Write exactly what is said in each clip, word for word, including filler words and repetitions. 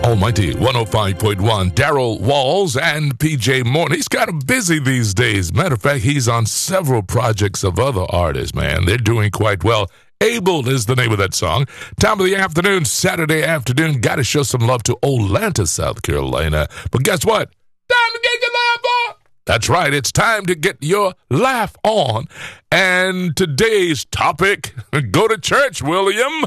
Almighty one oh five point one. Daryl Walls and P J Morton. He's kind of busy these days. Matter of fact, he's on several projects of other artists, man. They're doing quite well. Able is the name of that song. Time of the afternoon, Saturday afternoon. Got to show some love to Atlanta, South Carolina. But guess what? Time to get your laugh on. That's right. It's time to get your laugh on. And today's topic, go to church, William.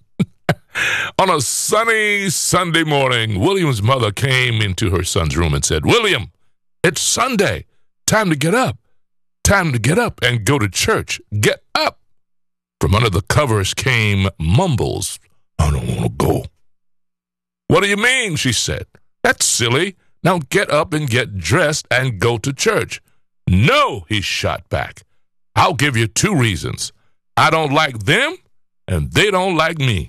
On a sunny Sunday morning, William's mother came into her son's room and said, William, it's Sunday. Time to get up. Time to get up and go to church. Get up. From under the covers came mumbles. I don't want to go. What do you mean? She said. That's silly. Now get up and get dressed and go to church. No, he shot back. I'll give you two reasons. I don't like them, and they don't like me.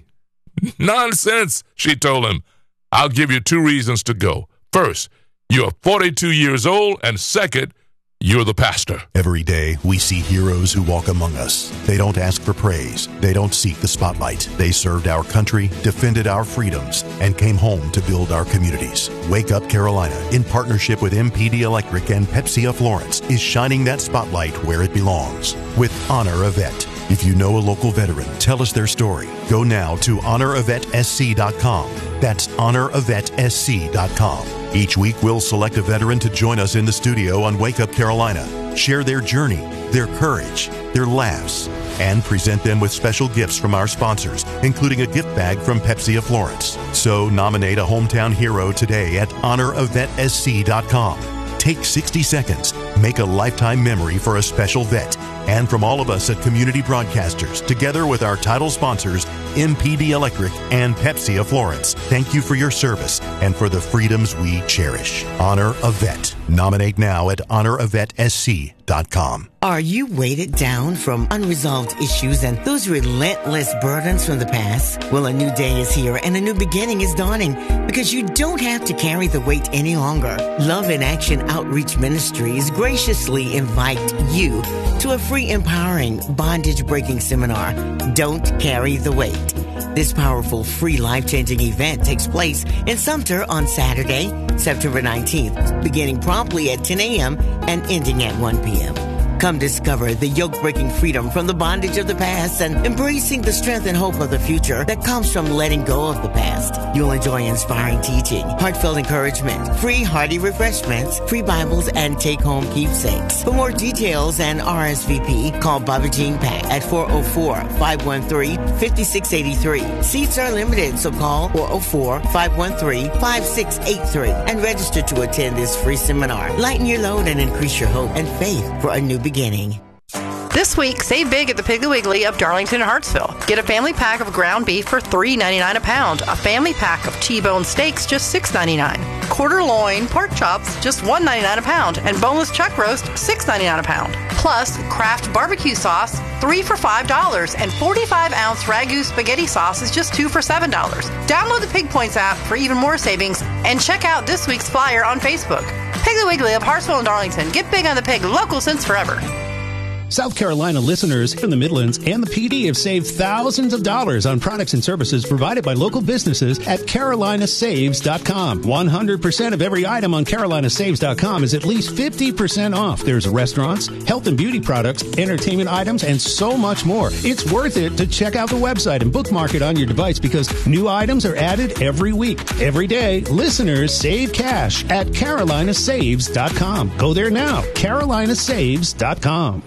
Nonsense, she told him. I'll give you two reasons to go. First, you're forty-two years old, and second, you're the pastor. Every day, we see heroes who walk among us. They don't ask for praise. They don't seek the spotlight. They served our country, defended our freedoms, and came home to build our communities. Wake Up Carolina, in partnership with M P D Electric and Pepsi of Florence, is shining that spotlight where it belongs with Honor a Vet. If you know a local veteran, tell us their story. Go now to honor a vet s c dot com. That's honor a vet s c dot com. Each week, we'll select a veteran to join us in the studio on Wake Up Carolina, share their journey, their courage, their laughs, and present them with special gifts from our sponsors, including a gift bag from Pepsi of Florence. So nominate a hometown hero today at honor a vet s c dot com. Take sixty seconds, make a lifetime memory for a special vet. And from all of us at Community Broadcasters, together with our title sponsors, M P D Electric and Pepsi of Florence, thank you for your service and for the freedoms we cherish. Honor a Vet. Nominate now at honor a vet s c dot com. Are you weighted down from unresolved issues and those relentless burdens from the past? Well, a new day is here and a new beginning is dawning because you don't have to carry the weight any longer. Love in Action Outreach Ministries graciously invite you to a free empowering bondage-breaking seminar, Don't Carry the Weight. This powerful, free, life-changing event takes place in Sumter on Saturday, September nineteenth, beginning promptly at ten a.m. and ending at one p.m. Come discover the yoke-breaking freedom from the bondage of the past and embracing the strength and hope of the future that comes from letting go of the past. You'll enjoy inspiring teaching, heartfelt encouragement, free hearty refreshments, free Bibles, and take-home keepsakes. For more details and R S V P, call Bobby Jean Pack at four oh four, five one three, five six eight three. Seats are limited, so call four oh four, five one three, five six eight three and register to attend this free seminar. Lighten your load and increase your hope and faith for a new beginning. This week, save big at the Piggly Wiggly of Darlington and Hartsville. Get a family pack of ground beef for three ninety-nine a pound. A family pack of T-bone steaks, just six ninety-nine. Quarter loin pork chops, just one ninety-nine a pound. And boneless chuck roast, six ninety-nine a pound. Plus, Kraft barbecue sauce, three for five dollars. And forty-five ounce Ragu spaghetti sauce is just two for seven dollars. Download the Pig Points app for even more savings. And check out this week's flyer on Facebook. Piggly Wiggly of Hartsville and Darlington. Get big on the pig, local since forever. South Carolina listeners in the Midlands and the P D have saved thousands of dollars on products and services provided by local businesses at carolina saves dot com. one hundred percent of every item on carolina saves dot com is at least fifty percent off. There's restaurants, health and beauty products, entertainment items, and so much more. It's worth it to check out the website and bookmark it on your device because new items are added every week. Every day, listeners save cash at carolina saves dot com. Go there now, carolina saves dot com.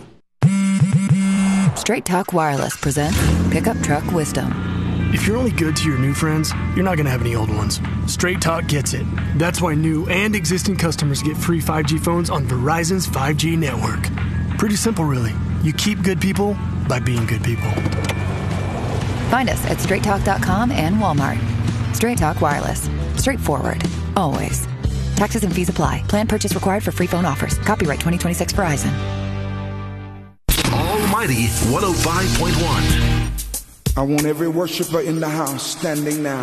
Straight Talk Wireless presents Pickup Truck Wisdom. If you're only good to your new friends, you're not going to have any old ones. Straight Talk gets it. That's why new and existing customers get free five G phones on Verizon's five G network. Pretty simple, really. You keep good people by being good people. Find us at straight talk dot com and Walmart. Straight Talk Wireless. Straightforward. Always. Taxes and fees apply. Plan purchase required for free phone offers. Copyright twenty twenty-six Verizon. Almighty one oh five point one. I want every worshiper in the house standing now.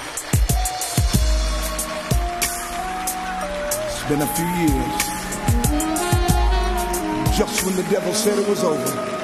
It's been a few years. Just when the devil said it was over,